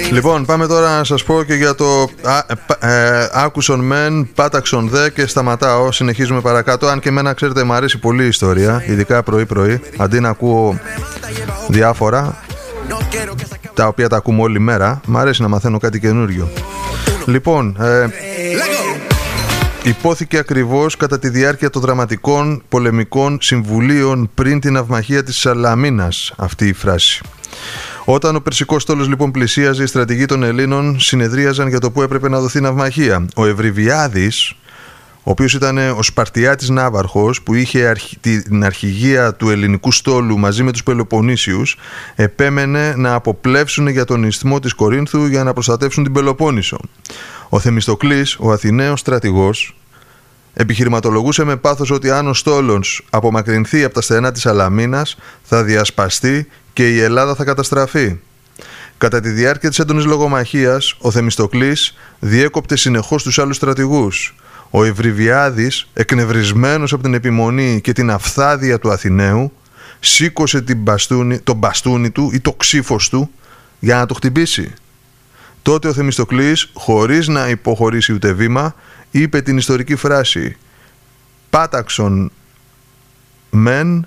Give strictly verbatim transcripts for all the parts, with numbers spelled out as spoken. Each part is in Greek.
Λοιπόν, πάμε τώρα να σας πω και για το ε, άκουσον μεν, πάταξον δε και σταματάω. Συνεχίζουμε παρακάτω. Αν και εμένα, ξέρετε, μου αρέσει πολύ η ιστορία, ειδικά πρωί-πρωί. Αντί να ακούω διάφορα, τα οποία τα ακούμε όλη μέρα, μου αρέσει να μαθαίνω κάτι καινούριο. Λοιπόν, ε, υπόθηκε ακριβώς κατά τη διάρκεια των δραματικών πολεμικών συμβουλίων πριν την ναυμαχία της Σαλαμίνας αυτή η φράση. Όταν ο Περσικός στόλος λοιπόν πλησίαζε, οι στρατηγοί των Ελλήνων συνεδρίαζαν για το που έπρεπε να δοθεί ναυμαχία. Ο Ευρυβιάδης, ο οποίος ήταν ο Σπαρτιάτης ναύαρχος που είχε την αρχηγία του ελληνικού στόλου μαζί με τους Πελοποννήσιους, επέμενε να αποπλεύσουν για τον ισθμό της Κορίνθου για να προστατεύσουν την Πελοπόννησο. Ο Θεμιστοκλής, ο Αθηναίος στρατηγός, επιχειρηματολογούσε με πάθος ότι αν ο στόλος απομακρυνθεί από τα στενά της Σαλαμίνας θα διασπαστεί και η Ελλάδα θα καταστραφεί. Κατά τη διάρκεια της έντονης λογομαχίας, ο Θεμιστοκλής διέκοπτε συνεχώς τους άλλους στρατηγούς. Ο Ευρυβιάδης, εκνευρισμένος από την επιμονή και την αφθάδεια του Αθηναίου, σήκωσε την μπαστούνι, τον μπαστούνι του ή το ξύφος του για να το χτυπήσει. Τότε ο Θεμιστοκλής, χωρίς να υποχωρήσει ούτε βήμα, είπε την ιστορική φράση «Πάταξον μεν,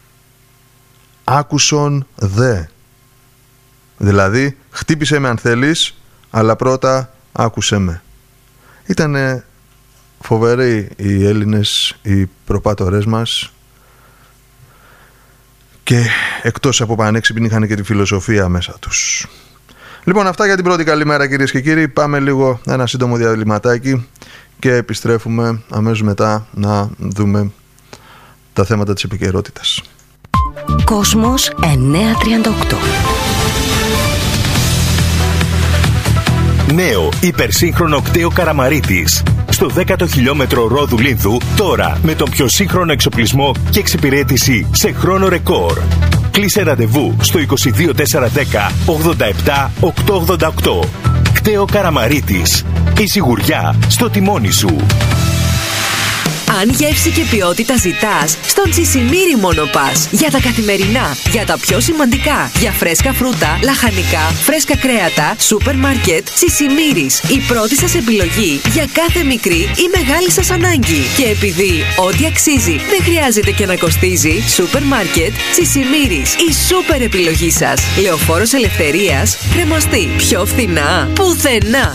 άκουσον δε». Δηλαδή, χτύπησε με αν θέλεις, αλλά πρώτα άκουσέ με. Ήτανε φοβεροί οι Έλληνες, οι προπάτορές μας, και εκτός από πανέξυπνοι είχαν και τη φιλοσοφία μέσα τους. Λοιπόν, αυτά για την πρώτη καλημέρα, κυρίες και κύριοι. Πάμε λίγο ένα σύντομο διαλυματάκι και επιστρέφουμε αμέσως μετά να δούμε τα θέματα της επικαιρότητας. Κόσμος εννιακόσια τριάντα οκτώ. Νέο υπερσύγχρονο κτέο Καραμαρίτης. Στο δέκατο χιλιόμετρο Ρόδου Λίνθου, τώρα με τον πιο σύγχρονο εξοπλισμό και εξυπηρέτηση σε χρόνο ρεκόρ. Κλείσε ραντεβού στο είκοσι δύο τετρακόσια δέκα ογδόντα επτά οκτακόσια ογδόντα οκτώ. Κτέο Καραμαρίτης. Η σιγουριά στο τιμόνι σου. Αν γεύση και ποιότητα ζητάς, στον Τσισιμίρι μόνο πας. Για τα καθημερινά, για τα πιο σημαντικά, για φρέσκα φρούτα, λαχανικά, φρέσκα κρέατα, σούπερ μάρκετ, Τσισιμίρις. Η πρώτη σας επιλογή για κάθε μικρή ή μεγάλη σας ανάγκη. Και επειδή ό,τι αξίζει δεν χρειάζεται και να κοστίζει, σούπερ μάρκετ, Τσισιμίρις. Η σούπερ επιλογή σας. Λεωφόρος Ελευθερίας, κρεμαστή. Πιο φθηνά, πουθενά.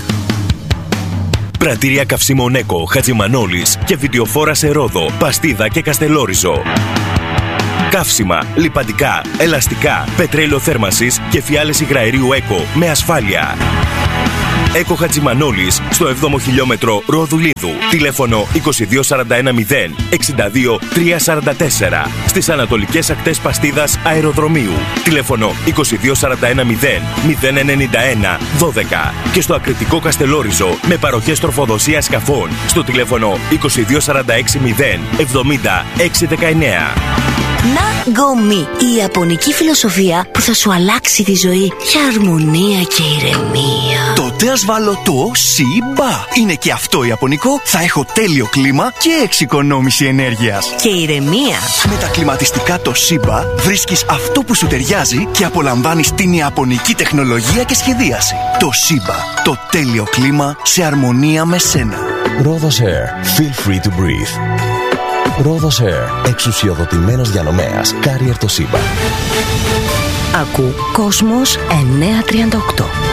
Πρατήρια καυσίμων Έκο, Χατζημανόλης και βιντεοφόρα σε Ρόδο, Παστίδα και Καστελόριζο. Καύσιμα, λιπαντικά, ελαστικά, πετρέλαιο θέρμανσης και φιάλες υγραερίου Έκο με ασφάλεια. Έκο Χατζημανόλης στο έβδομο χιλιόμετρο Ρόδου Λίνθου. Τηλέφωνο είκοσι δύο σαράντα ένα μηδέν εξήντα δύο τριακόσια σαράντα τέσσερα. Στις ανατολικές ακτές Παστίδας Αεροδρομίου. Τηλέφωνο είκοσι δύο σαράντα ένα μηδέν μηδέν ενενήντα ένα δώδεκα. Και στο Ακριτικό Καστελόριζο με παροχές τροφοδοσίας σκαφών στο τηλέφωνο είκοσι δύο σαράντα έξι μηδέν εβδομήντα έξι δεκαεννέα. Ναγκομί, η ιαπωνική φιλοσοφία που θα σου αλλάξει τη ζωή για αρμονία και ηρεμία. Τότε ας βάλω το Σιμπα. Είναι και αυτό ιαπωνικό, θα έχω τέλειο κλίμα και εξοικονόμηση ενέργειας. Και ηρεμία. Με τα κλιματιστικά το Σιμπα βρίσκεις αυτό που σου ταιριάζει και απολαμβάνεις την ιαπωνική τεχνολογία και σχεδίαση. Το Σιμπα, το τέλειο κλίμα σε αρμονία με σένα. Rhodos Air, feel free to breathe. Rhodos Air, εξουσιοδοτημένος διανομέας, Carrier Toshiba. Ακού Κόσμος εννιακόσια τριάντα οκτώ.